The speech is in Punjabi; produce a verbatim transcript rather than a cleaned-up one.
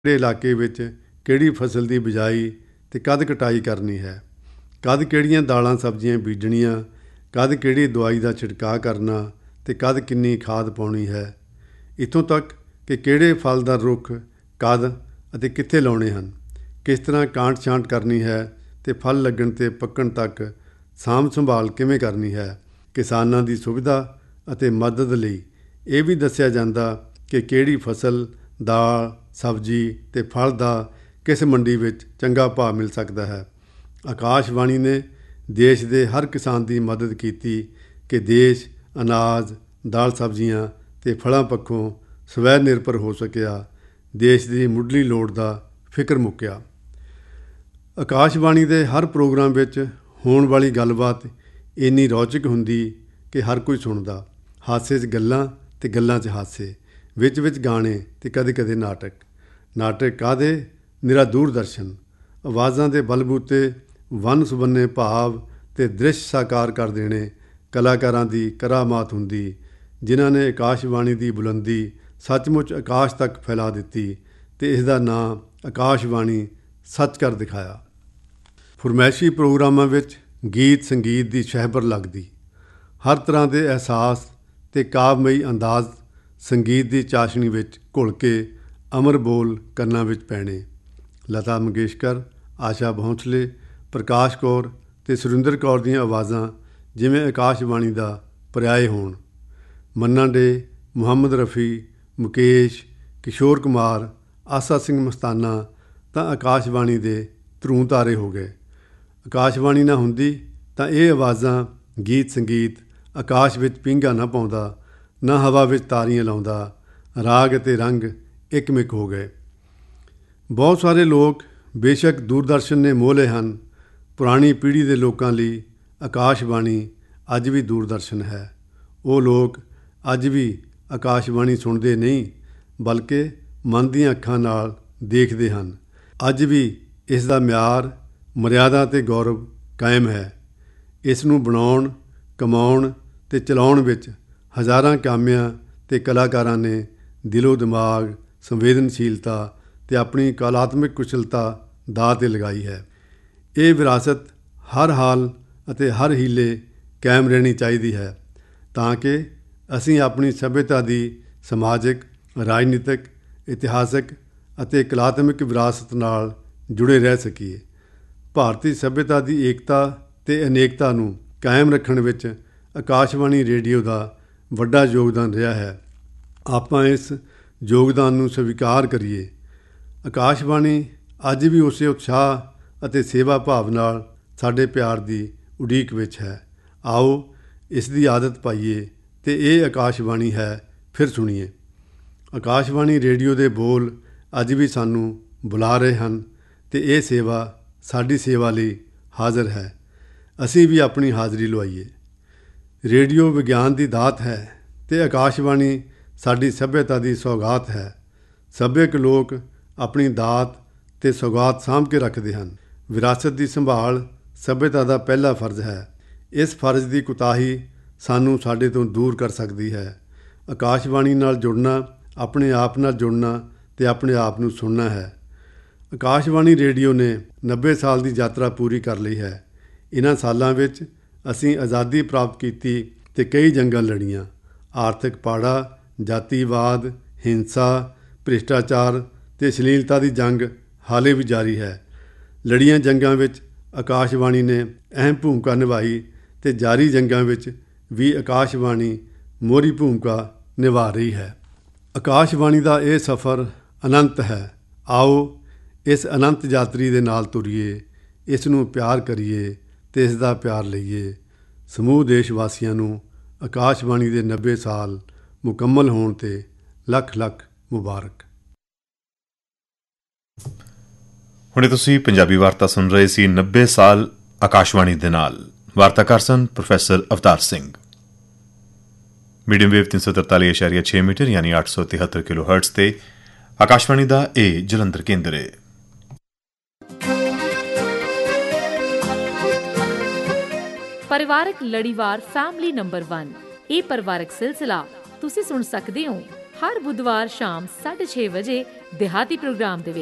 ਕਿਹੜੇ ਇਲਾਕੇ ਵਿੱਚ ਕਿਹੜੀ ਫਸਲ ਦੀ ਬਿਜਾਈ ਅਤੇ ਕਦ ਕਟਾਈ ਕਰਨੀ ਹੈ, ਕਦ ਕਿਹੜੀਆਂ ਦਾਲਾਂ ਸਬਜ਼ੀਆਂ ਬੀਜਣੀਆਂ, ਕਦ ਕਿਹੜੀ ਦਵਾਈ ਦਾ ਛਿੜਕਾਅ ਕਰਨਾ ਅਤੇ ਕਦ ਕਿੰਨੀ ਖਾਦ ਪਾਉਣੀ ਹੈ। ਇੱਥੋਂ ਤੱਕ ਕਿ ਕਿਹੜੇ ਫਲ ਦਾ ਰੁੱਖ ਕਦ ਅਤੇ ਕਿੱਥੇ ਲਾਉਣੇ ਹਨ, ਕਿਸ ਤਰ੍ਹਾਂ ਕਾਂਟ ਛਾਂਟ ਕਰਨੀ ਹੈ ਅਤੇ ਫਲ ਲੱਗਣ ਅਤੇ ਪੱਕਣ ਤੱਕ ਸਾਂਭ ਸੰਭਾਲ ਕਿਵੇਂ ਕਰਨੀ ਹੈ। ਕਿਸਾਨਾਂ ਦੀ ਸੁਵਿਧਾ ਅਤੇ ਮਦਦ ਲਈ ਇਹ ਵੀ ਦੱਸਿਆ ਜਾਂਦਾ ਕਿ ਕਿਹੜੀ ਫਸਲ, ਦਾਲ, ਸਬਜ਼ੀ ਅਤੇ ਫਲ ਦਾ ਕਿਸ ਮੰਡੀ ਵਿੱਚ ਚੰਗਾ ਭਾਅ ਮਿਲ ਸਕਦਾ ਹੈ। ਆਕਾਸ਼ਵਾਣੀ ਨੇ ਦੇਸ਼ ਦੇ ਹਰ ਕਿਸਾਨ ਦੀ ਮਦਦ ਕੀਤੀ ਕਿ ਦੇਸ਼ ਅਨਾਜ, ਦਾਲ ਸਬਜ਼ੀਆਂ ਅਤੇ ਫਲਾਂ ਪੱਖੋਂ ਸਵੈ ਨਿਰਭਰ ਹੋ ਸਕਿਆ। ਦੇਸ਼ ਦੀ ਮੁੱਢਲੀ ਲੋੜ ਦਾ ਫਿਕਰ ਮੁੱਕਿਆ। ਆਕਾਸ਼ਵਾਣੀ ਦੇ ਹਰ ਪ੍ਰੋਗਰਾਮ ਵਿੱਚ ਹੋਣ ਵਾਲੀ ਗੱਲਬਾਤ ਇੰਨੀ ਰੌਚਕ ਹੁੰਦੀ ਕਿ ਹਰ ਕੋਈ ਸੁਣਦਾ। ਹਾਸੇ 'ਚ ਗੱਲਾਂ ਅਤੇ ਗੱਲਾਂ 'ਚ ਹਾਸੇ, ਵਿੱਚ ਵਿੱਚ ਗਾਣੇ ਅਤੇ ਕਦੇ ਕਦੇ ਨਾਟਕ। ਨਾਟਕ ਕਾਹਦੇ, ਨਿਰਾ ਦੂਰਦਰਸ਼ਨ। ਆਵਾਜ਼ਾਂ ਦੇ ਬਲਬੂਤੇ ਵੰਨ ਸੁਵੰਨੇ ਭਾਵ ਅਤੇ ਦ੍ਰਿਸ਼ ਸਾਕਾਰ ਕਰ ਦੇਣੇ ਕਲਾਕਾਰਾਂ ਦੀ ਕਰਾਮਾਤ ਹੁੰਦੀ, ਜਿਨ੍ਹਾਂ ਨੇ ਆਕਾਸ਼ਵਾਣੀ ਦੀ ਬੁਲੰਦੀ ਸੱਚਮੁੱਚ ਆਕਾਸ਼ ਤੱਕ ਫੈਲਾ ਦਿੱਤੀ ਅਤੇ ਇਸ ਦਾ ਨਾਂ ਆਕਾਸ਼ਵਾਣੀ ਸੱਚ ਕਰ ਦਿਖਾਇਆ। ਫਰਮਾਇਸ਼ੀ ਪ੍ਰੋਗਰਾਮਾਂ ਵਿੱਚ ਗੀਤ ਸੰਗੀਤ ਦੀ ਸ਼ਹਿਬਰ ਲੱਗਦੀ। ਹਰ ਤਰ੍ਹਾਂ ਦੇ ਅਹਿਸਾਸ ਅਤੇ ਕਾਵਮਈ ਅੰਦਾਜ਼ ਸੰਗੀਤ ਦੀ ਚਾਸ਼ਨੀ ਵਿੱਚ ਘੁਲ ਕੇ ਅਮਰ ਬੋਲ ਕੰਨਾਂ ਵਿੱਚ ਪੈਣੇ। ਲਤਾ ਮੰਗੇਸ਼ਕਰ, ਆਸ਼ਾ ਭੋਂਸਲੇ, ਪ੍ਰਕਾਸ਼ ਕੌਰ ਅਤੇ ਸੁਰਿੰਦਰ ਕੌਰ ਦੀਆਂ ਆਵਾਜ਼ਾਂ ਜਿਵੇਂ ਆਕਾਸ਼ਵਾਣੀ ਦਾ ਪਰਿਆਏ ਹੋਣ। ਮੰਨਾ ਡੇ, ਮੁਹੰਮਦ ਰਫੀ, ਮੁਕੇਸ਼, ਕਿਸ਼ੋਰ ਕੁਮਾਰ, ਆਸਾ ਸਿੰਘ ਮਸਤਾਨਾ ਤਾਂ ਆਕਾਸ਼ਵਾਣੀ ਦੇ ਧਰੂੰ ਤਾਰੇ ਹੋ ਗਏ। ਆਕਾਸ਼ਵਾਣੀ ਨਾ ਹੁੰਦੀ ਤਾਂ ਇਹ ਆਵਾਜ਼ਾਂ, ਗੀਤ ਸੰਗੀਤ ਆਕਾਸ਼ ਵਿੱਚ ਪੀਂਘਾਂ ਨਾ ਪਾਉਂਦਾ, ਨਾ ਹਵਾ ਵਿੱਚ ਤਾਰੀਆਂ ਲਾਉਂਦਾ। ਰਾਗ ਅਤੇ ਰੰਗ ਇੱਕ ਮਿੱਕ ਹੋ ਗਏ। ਬਹੁਤ ਸਾਰੇ ਲੋਕ ਬੇਸ਼ੱਕ ਦੂਰਦਰਸ਼ਨ ਨੇ ਮੋਹ ਲਏ ਹਨ। ਪੁਰਾਣੀ ਪੀੜ੍ਹੀ ਦੇ ਲੋਕਾਂ ਲਈ ਆਕਾਸ਼ਵਾਣੀ ਅੱਜ ਵੀ ਦੂਰਦਰਸ਼ਨ ਹੈ। ਉਹ ਲੋਕ ਅੱਜ ਵੀ ਆਕਾਸ਼ਵਾਣੀ ਸੁਣਦੇ ਨਹੀਂ, ਬਲਕਿ ਮਨ ਦੀਆਂ ਅੱਖਾਂ ਨਾਲ ਦੇਖਦੇ ਹਨ। ਅੱਜ ਵੀ ਇਸ ਦਾ ਮਿਆਰ, ਮਰਿਆਦਾ ਅਤੇ ਗੌਰਵ ਕਾਇਮ ਹੈ। ਇਸ ਨੂੰ ਬਣਾਉਣ, ਕਮਾਉਣ ਅਤੇ ਚਲਾਉਣ ਵਿੱਚ ਹਜ਼ਾਰਾਂ ਕਾਮਿਆਂ ਅਤੇ ਕਲਾਕਾਰਾਂ ਨੇ ਦਿਲੋਂ ਦਿਮਾਗ, ਸੰਵੇਦਨਸ਼ੀਲਤਾ ਅਤੇ ਆਪਣੀ ਕਲਾਤਮਕ ਕੁਸ਼ਲਤਾ ਦਾਅ 'ਤੇ ਲਗਾਈ ਹੈ। ਇਹ ਵਿਰਾਸਤ ਹਰ ਹਾਲ ਅਤੇ ਹਰ ਹੀਲੇ ਕਾਇਮ ਰਹਿਣੀ ਚਾਹੀਦੀ ਹੈ ਤਾਂ ਕਿ ਅਸੀਂ ਆਪਣੀ ਸੱਭਿਅਤਾ ਦੀ ਸਮਾਜਿਕ, ਰਾਜਨੀਤਿਕ, ਇਤਿਹਾਸਕ ਅਤੇ ਕਲਾਤਮਕ ਵਿਰਾਸਤ ਨਾਲ ਜੁੜੇ ਰਹਿ ਸਕੀਏ। ਭਾਰਤੀ ਸੱਭਿਅਤਾ ਦੀ ਏਕਤਾ ਅਤੇ ਅਨੇਕਤਾ ਨੂੰ ਕਾਇਮ ਰੱਖਣ ਵਿੱਚ ਆਕਾਸ਼ਵਾਣੀ ਰੇਡੀਓ ਦਾ ਵੱਡਾ ਯੋਗਦਾਨ ਰਿਹਾ ਹੈ। ਆਪਾਂ ਇਸ ਯੋਗਦਾਨ ਨੂੰ ਸਵੀਕਾਰ ਕਰੀਏ। ਆਕਾਸ਼ਵਾਣੀ ਅੱਜ ਵੀ ਉਸੇ ਉਤਸ਼ਾਹ ਅਤੇ ਸੇਵਾ ਭਾਵ ਨਾਲ ਸਾਡੇ ਪਿਆਰ ਦੀ ਉਡੀਕ ਵਿੱਚ ਹੈ। ਆਓ ਇਸ ਦੀ ਆਦਤ ਪਾਈਏ ਅਤੇ ਇਹ ਆਕਾਸ਼ਵਾਣੀ ਹੈ ਫਿਰ ਸੁਣੀਏ। ਆਕਾਸ਼ਵਾਣੀ ਰੇਡੀਓ ਦੇ ਬੋਲ ਅੱਜ ਵੀ ਸਾਨੂੰ ਬੁਲਾ ਰਹੇ ਹਨ ਅਤੇ ਇਹ ਸੇਵਾ ਸਾਡੀ ਸੇਵਾ ਲਈ ਹਾਜ਼ਰ ਹੈ। ਅਸੀਂ ਵੀ ਆਪਣੀ ਹਾਜ਼ਰੀ ਲਵਾਈਏ। ਰੇਡੀਓ ਵਿਗਿਆਨ ਦੀ ਦਾਤ ਹੈ ਅਤੇ ਆਕਾਸ਼ਵਾਣੀ ਸਾਡੀ ਸੱਭਿਅਤਾ ਦੀ ਸੌਗਾਤ ਹੈ। ਸੱਭਿਅਕ ਲੋਕ ਆਪਣੀ ਦਾਤ ਅਤੇ ਸੌਗਾਤ ਸਾਂਭ ਕੇ ਰੱਖਦੇ ਹਨ। ਵਿਰਾਸਤ ਦੀ ਸੰਭਾਲ ਸੱਭਿਅਤਾ ਦਾ ਪਹਿਲਾ ਫਰਜ਼ ਹੈ। ਇਸ ਫਰਜ਼ ਦੀ ਕੁਤਾਹੀ ਸਾਨੂੰ ਸਾਡੇ ਤੋਂ ਦੂਰ ਕਰ ਸਕਦੀ ਹੈ। ਆਕਾਸ਼ਵਾਣੀ ਨਾਲ ਜੁੜਨਾ, ਆਪਣੇ ਆਪ ਨਾਲ ਜੁੜਨਾ ਅਤੇ ਆਪਣੇ ਆਪ ਨੂੰ ਸੁਣਨਾ ਹੈ। ਆਕਾਸ਼ਵਾਣੀ ਰੇਡੀਓ ਨੇ ਨੱਬੇ ਸਾਲ ਦੀ ਯਾਤਰਾ ਪੂਰੀ ਕਰ ਲਈ ਹੈ। ਇਹਨਾਂ ਸਾਲਾਂ ਵਿੱਚ ਅਸੀਂ ਆਜ਼ਾਦੀ ਪ੍ਰਾਪਤ ਕੀਤੀ ਅਤੇ ਕਈ ਜੰਗਾਂ ਲੜੀਆਂ। ਆਰਥਿਕ ਪਾੜਾ, ਜਾਤੀਵਾਦ, ਹਿੰਸਾ, ਭ੍ਰਿਸ਼ਟਾਚਾਰ ਅਤੇ ਅਸ਼ਲੀਲਤਾ ਦੀ ਜੰਗ ਹਾਲੇ ਵੀ ਜਾਰੀ ਹੈ। ਲੜੀਆਂ ਜੰਗਾਂ ਵਿੱਚ ਆਕਾਸ਼ਵਾਣੀ ਨੇ ਅਹਿਮ ਭੂਮਿਕਾ ਨਿਭਾਈ ਅਤੇ ਜਾਰੀ ਜੰਗਾਂ ਵਿੱਚ ਵੀ ਆਕਾਸ਼ਵਾਣੀ ਮੋਹਰੀ ਭੂਮਿਕਾ ਨਿਭਾ ਰਹੀ ਹੈ। ਆਕਾਸ਼ਵਾਣੀ ਦਾ ਇਹ ਸਫ਼ਰ ਅਨੰਤ ਹੈ। ਆਓ ਇਸ ਅਨੰਤ ਯਾਤਰੀ ਦੇ ਨਾਲ ਤੁਰੀਏ, ਇਸ ਨੂੰ ਪਿਆਰ ਕਰੀਏ ਅਤੇ ਇਸ ਦਾ ਪਿਆਰ ਲਈਏ। ਸਮੂਹ ਦੇਸ਼ ਵਾਸੀਆਂ ਨੂੰ ਆਕਾਸ਼ਵਾਣੀ ਦੇ ਨੱਬੇ ਸਾਲ ਮੁਕੰਮਲ ਹੋਣ 'ਤੇ ਲੱਖ ਲੱਖ ਮੁਬਾਰਕ। ਹੁਣੇ ਤੁਸੀਂ ਪੰਜਾਬੀ ਵਾਰਤਾ ਸੁਣ ਰਹੇ ਸੀ। ਨੱਬੇ ਸਾਲ ਆਕਾਸ਼ਵਾਣੀ ਦੇ ਨਾਲ। ਵਾਰਤਾਕਾਰ ਸਨ professor Avtar Singh. Medium wave ਤਿੰਨ ਸੌ ਤਰਤਾਲੀ ਇਸ਼ਾਰੀਆ ਛੇ ਮੀਟਰ ਯਾਨੀ ਅੱਠ ਸੌ ਤਿਹੱਤਰ ਕਿਲੋ ਹਰਟਜ਼ 'ਤੇ ਆਕਾਸ਼ਵਾਣੀ ਦਾ ਇਹ ਜਲੰਧਰ ਕੇਂਦਰ ਹੈ। ਪਰਿਵਾਰਕ ਲੜੀਵਾਰ ਫੈਮਿਲੀ ਨੰਬਰ ਵਨ। ਇਹ ਪਰਿਵਾਰਕ ਸਿਲਸਿਲਾ ਤੁਸੀਂ ਸੁਣ ਸਕਦੇ ਹੋ ਹਰ ਬੁੱਧਵਾਰ ਸ਼ਾਮ ਸਾਢੇ ਛੇ ਵਜੇ ਦਿਹਾਤੀ ਪ੍ਰੋਗਰਾਮ ਦੇ ਵਿੱਚ।